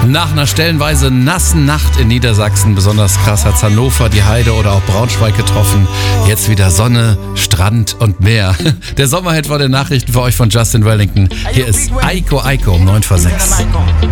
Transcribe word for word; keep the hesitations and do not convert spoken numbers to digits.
Nach einer stellenweise nassen Nacht in Niedersachsen, besonders krass hat's Hannover, die Heide oder auch Braunschweig getroffen. Jetzt wieder Sonne, Strand und Meer. Der Sommerhit vor den Nachrichten für euch von Justin Wellington. Hier ist Aiko Aiko um neun vor sechs.